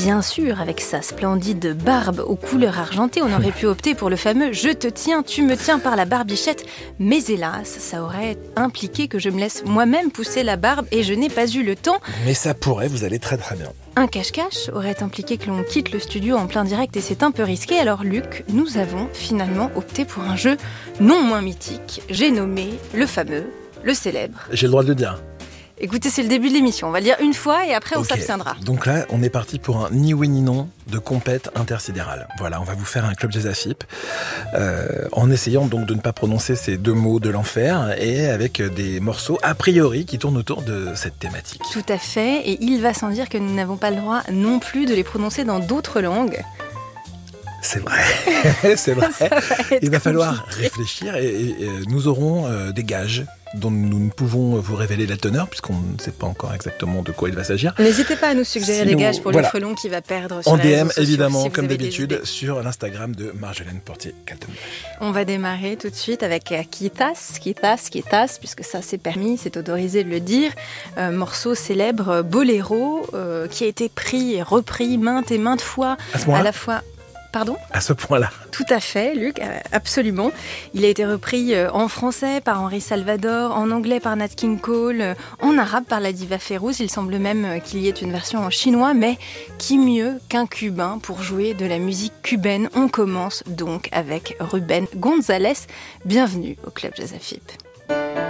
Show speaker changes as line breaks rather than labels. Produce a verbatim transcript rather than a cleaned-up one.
Bien sûr, avec sa splendide barbe aux couleurs argentées, on aurait pu opter pour le fameux « je te tiens, tu me tiens par la barbichette ». Mais hélas, ça aurait impliqué que je me laisse moi-même pousser la barbe et je n'ai pas eu le temps.
Mais ça pourrait, vous allez très très bien.
Un cache-cache aurait impliqué que l'on quitte le studio en plein direct et c'est un peu risqué. Alors Luc, nous avons finalement opté pour un jeu non moins mythique. J'ai nommé le fameux, le célèbre.
J'ai le droit de le dire.
Écoutez, c'est le début de l'émission. On va le dire une fois et après on
okay.
s'abstiendra.
Donc là, on est parti pour un ni oui ni non de compète intersidérale. Voilà, on va vous faire un club jazz A F I P euh, en essayant donc de ne pas prononcer ces deux mots de l'enfer et avec des morceaux a priori qui tournent autour de cette thématique.
Tout à fait, et il va sans dire que nous n'avons pas le droit non plus de les prononcer dans d'autres langues.
C'est vrai, c'est vrai. Va Il va falloir réfléchir et, et, et nous aurons euh, des gages dont nous ne pouvons vous révéler la teneur puisqu'on ne sait pas encore exactement de quoi il va s'agir.
N'hésitez pas à nous suggérer
Sinon,
des gages pour
voilà.
le frelon qui va perdre sur
en
les
D M
réseaux sociaux,
évidemment,
si
comme d'habitude, sur l'Instagram de Marjolaine Portier-Kaltenbach.
On va démarrer tout de suite avec Kitas, Kitas, Kitas, puisque ça c'est permis, c'est autorisé de le dire. Euh, morceau célèbre boléro euh, qui a été pris et repris maintes et maintes fois
à,
à la fois. Pardon ?
À ce point-là.
Tout à fait, Luc, absolument. Il a été repris en français par Henri Salvador, en anglais par Nat King Cole, en arabe par la diva Férouz. Il semble même qu'il y ait une version en chinois, mais qui mieux qu'un cubain pour jouer de la musique cubaine ? On commence donc avec Rubén González. Bienvenue au Club Jazz A F I P.